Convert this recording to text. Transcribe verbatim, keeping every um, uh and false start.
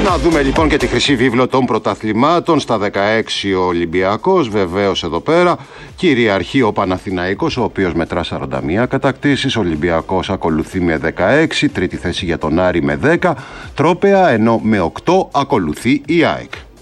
Να δούμε λοιπόν και τη χρυσή βίβλο των πρωταθλημάτων. Στα δεκαέξι ο Ολυμπιακός, βεβαίως εδώ πέρα. Κυριαρχεί ο Παναθηναϊκός, ο οποίος μετρά σαράντα μία κατακτήσεις. Ο Ολυμπιακός ακολουθεί με δεκαέξι. Τρίτη θέση για τον Άρη με δέκα τρόπαια, ενώ με οκτώ ακολουθεί η ΑΕΚ.